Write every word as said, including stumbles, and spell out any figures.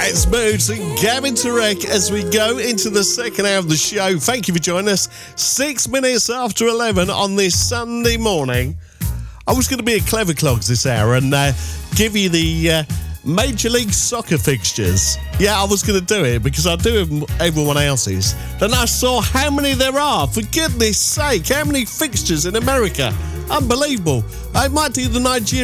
It's Moods and Gavin Turek as we go into the second hour of the show. Thank you for joining us. Six minutes after eleven on this Sunday morning. I was going to be a clever clogs this hour and uh, give you the uh, Major League Soccer fixtures. Yeah, I was going to do it because I do everyone else's. Then I saw how many there are. For goodness sake, how many fixtures in America? Unbelievable. I might do the Nigerian